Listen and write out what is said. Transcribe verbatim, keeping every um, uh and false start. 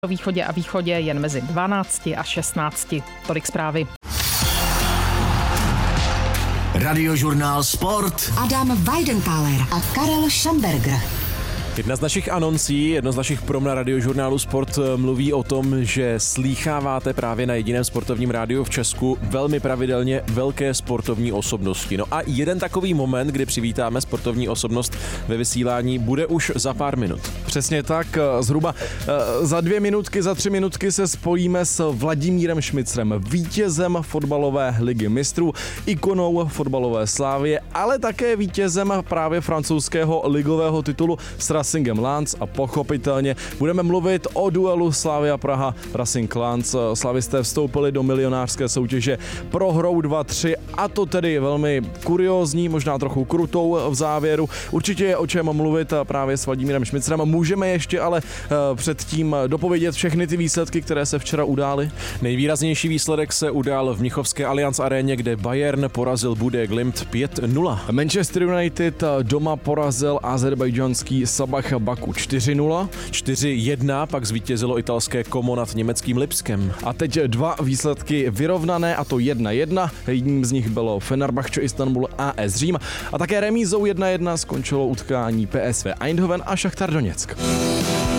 O východě a východě jen mezi dvanácti a šestnácti. Tolik zprávy. Radiožurnál Sport. Adam Weidenkaler a Karel Schemberger. Jedna z našich anoncí, jedno z našich prom na Radiožurnálu Sport mluví o tom, že slýcháváte právě na jediném sportovním rádiu v Česku velmi pravidelně velké sportovní osobnosti. No a jeden takový moment, kdy přivítáme sportovní osobnost ve vysílání, bude už za pár minut. Přesně tak, zhruba za dvě minutky, za tři minutky se spojíme s Vladimírem Šmicrem, vítězem fotbalové ligy mistrů, ikonou fotbalové slávy, ale také vítězem právě francouzského ligového titulu s Racingem Lens a pochopitelně budeme mluvit o duelu Slavia Praha Racing Lens. Slavisté vstoupili do milionářské soutěže prohrou dva tři a to tedy velmi kuriózní, možná trochu krutou v závěru. Určitě je o čem mluvit právě s Vladimírem Šmicrem. Můžeme ještě ale předtím dopovědět všechny ty výsledky, které se včera udály. Nejvýraznější výsledek se udál v mnichovské Allianz aréně, kde Bayern porazil Bude Glimt pět nula. Manchester United doma porazil azerbajdžanský Sabah Baku čtyři nula. čtyři jedna pak zvítězilo italské Como nad německým Lipskem. A teď dva výsledky vyrovnané, a to jedna jedna. Jedním z nich bylo Fenerbahce Istanbul A S Řím a také remízou jedna jedna skončilo utkání P S V Eindhoven a Šachtar Doněck.